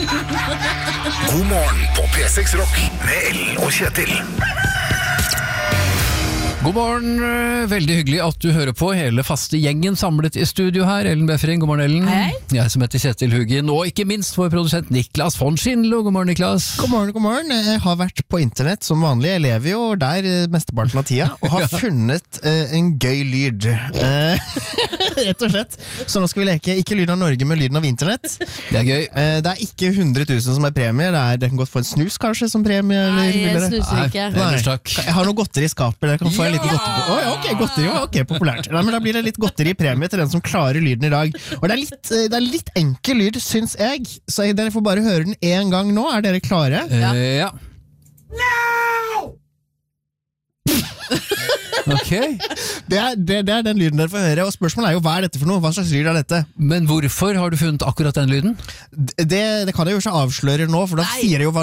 God morgen på P6 Rock med Ellen og Kjetil. God morgen, veldig hyggelig at du hører på hele faste gjengen samlet i studio her. Ellen Befring, god morgen Ellen. Hei. Jeg som heter Kjetil Hugin, og ikke minst vår produsent Niklas von Schindlo. God morgen Niklas. God morgen. Jeg har vært på internett som vanlig. Jeg lever jo der mesteparten av tida, og har funnet en gøy lyd. Rett og slett. Så nå skal vi leke ikke lyden av Norge, men lyden av internett. Det er gøy. Det er ikke 100 000 som er premie. Det kan godt få en snus kanskje som premie. Nei, eller, jeg snuser ikke. Ellers takk. Jeg har noe godteri i skapet. Dere kan få en liten godteri. Ok, godteri, ok, populært. Nei, men da blir det litt godteri i premie til den som klarer lyden i dag. Og det er litt enkel lyd, syns jeg. Så dere får bare høre den en gang nå. Er dere klare? Ja. Ok. Det er den lyden dere får høre. Og spørsmålet er jo, hva er dette for noe? Hva slags lyd er dette? Men hvorfor har du funnet akkurat den lyden? Det kan jeg jo ikke avsløre nå, for da sier jeg jo hva